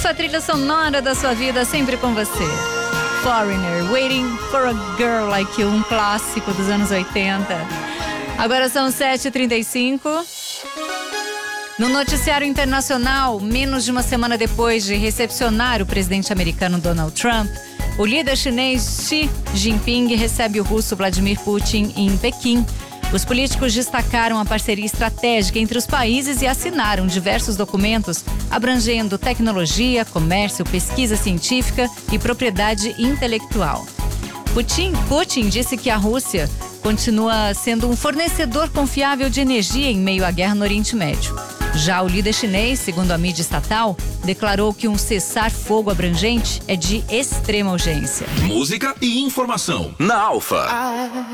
a trilha sonora da sua vida sempre com você. Foreigner, Waiting for a Girl Like You, um clássico dos anos 80. Agora são 7h35. No noticiário internacional, menos de uma semana depois de recepcionar o presidente americano Donald Trump, o líder chinês Xi Jinping recebe o russo Vladimir Putin em Pequim. Os políticos destacaram a parceria estratégica entre os países e assinaram diversos documentos abrangendo tecnologia, comércio, pesquisa científica e propriedade intelectual. Putin disse que a Rússia continua sendo um fornecedor confiável de energia em meio à guerra no Oriente Médio. Já o líder chinês, segundo a mídia estatal, declarou que um cessar-fogo abrangente é de extrema urgência. Música e informação na Alfa.